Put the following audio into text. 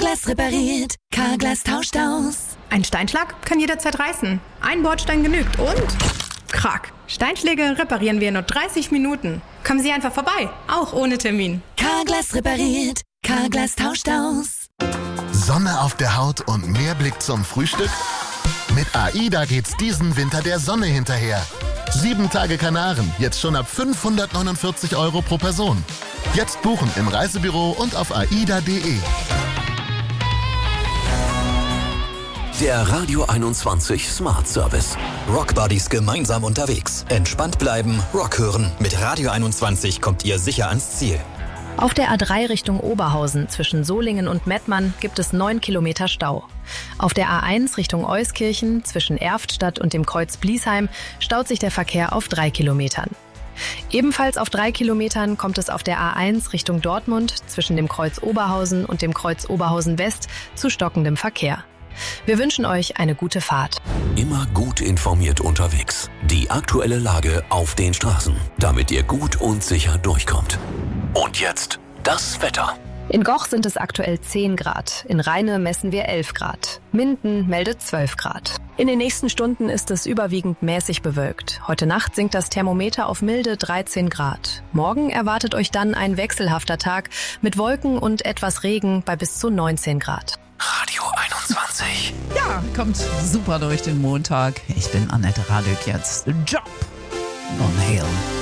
Carglass repariert, Carglass tauscht aus. Ein Steinschlag kann jederzeit reißen. Ein Bordstein genügt und... Krack. Steinschläge reparieren wir in nur 30 Minuten. Kommen Sie einfach vorbei, auch ohne Termin. Carglass repariert, Carglass tauscht aus. Sonne auf der Haut und mehr Blick zum Frühstück? Mit AIDA geht's diesen Winter der Sonne hinterher. 7 Tage Kanaren, jetzt schon ab 549 € pro Person. Jetzt buchen im Reisebüro und auf aida.de. Der Radio 21 Smart Service. Rockbuddies gemeinsam unterwegs. Entspannt bleiben, Rock hören. Mit Radio 21 kommt ihr sicher ans Ziel. Auf der A3 Richtung Oberhausen zwischen Solingen und Mettmann gibt es 9 Kilometer Stau. Auf der A1 Richtung Euskirchen zwischen Erftstadt und dem Kreuz Bliesheim staut sich der Verkehr auf 3 Kilometern. Ebenfalls auf 3 Kilometern kommt es auf der A1 Richtung Dortmund zwischen dem Kreuz Oberhausen und dem Kreuz Oberhausen West zu stockendem Verkehr. Wir wünschen euch eine gute Fahrt. Immer gut informiert unterwegs. Die aktuelle Lage auf den Straßen, damit ihr gut und sicher durchkommt. Und jetzt das Wetter. In Goch sind es aktuell 10 Grad. In Rheine messen wir 11 Grad. Minden meldet 12 Grad. In den nächsten Stunden ist es überwiegend mäßig bewölkt. Heute Nacht sinkt das Thermometer auf milde 13 Grad. Morgen erwartet euch dann ein wechselhafter Tag mit Wolken und etwas Regen bei bis zu 19 Grad. Radio 21. Ja, kommt super durch den Montag. Ich bin Annette Radek jetzt. Job on Hail.